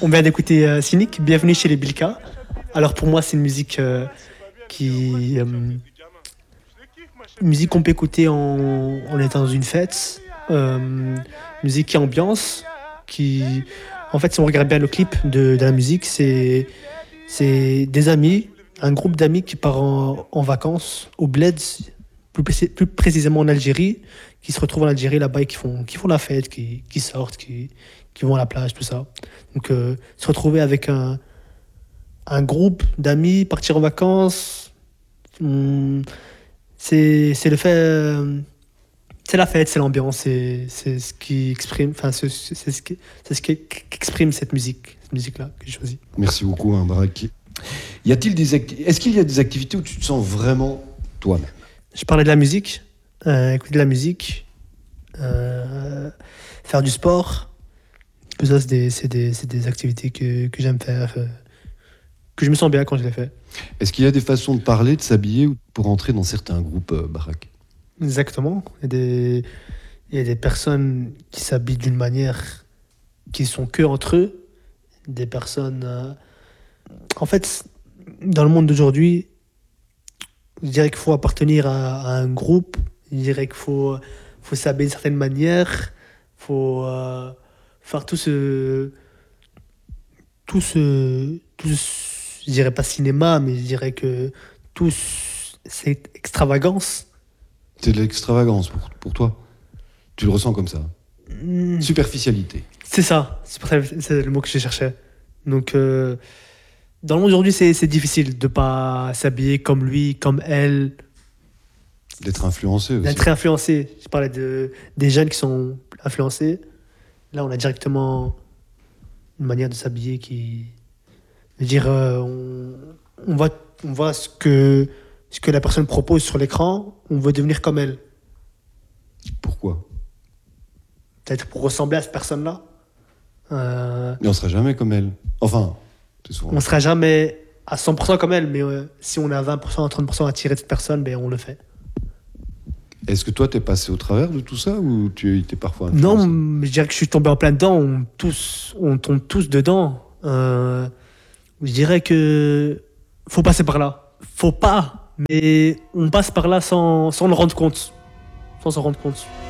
On vient d'écouter Cynic, Bienvenue chez les Bilka. Alors pour moi, c'est une musique qui... musique qu'on peut écouter en étant dans une fête. Musique qui ambiance, qui... En fait, si on regarde bien le clip de la musique, c'est des amis, un groupe d'amis qui part en vacances au Bled, plus précisément en Algérie, qui se retrouvent en Algérie là-bas et qui font la fête, qui sortent, qui vont à la plage, tout ça. Donc, se retrouver avec un groupe d'amis, partir en vacances, c'est le fait. C'est la fête, c'est l'ambiance, c'est ce qui exprime, enfin, qu'exprime cette musique-là que j'ai choisie. Merci beaucoup, hein, Barak. Est-ce qu'il y a des activités où tu te sens vraiment toi-même? Je parlais de la musique, écouter de la musique, faire du sport. Tout ça, c'est des activités que j'aime faire, que je me sens bien quand je les fais. Est-ce qu'il y a des façons de parler, de s'habiller pour entrer dans certains groupes, Barak? Exactement. Il y a des personnes qui s'habillent d'une manière qui sont que entre eux. Des personnes. En fait, dans le monde d'aujourd'hui, je dirais qu'il faut appartenir à un groupe. Je dirais qu'il faut s'habiller d'une certaine manière. Il faut faire je dirais pas cinéma, mais je dirais que tout cette extravagance. C'est de l'extravagance pour toi? Tu le ressens comme ça? Superficialité. C'est ça, c'est le mot que je cherchais. Donc, dans le monde aujourd'hui, c'est difficile de pas s'habiller comme lui, comme elle. D'être influencé aussi. D'être influencé. Je parlais des jeunes qui sont influencés. Là, on a directement une manière de s'habiller qui... Je veux dire, on voit ce que la personne propose sur l'écran, on veut devenir comme elle. Pourquoi? Peut-être pour ressembler à cette personne-là. Mais on sera jamais comme elle. Enfin, c'est souvent. On sera jamais à 100% comme elle, mais si on est à 20%, 30% attiré de cette personne, ben on le fait. Est-ce que toi, t'es passé au travers de tout ça ou tu étais parfois influencé? Non, mais je dirais que je suis tombé en plein dedans. On tombe tous dedans. Je dirais que faut passer par là. Faut pas, mais on passe par là sans le rendre compte. Sans s'en rendre compte.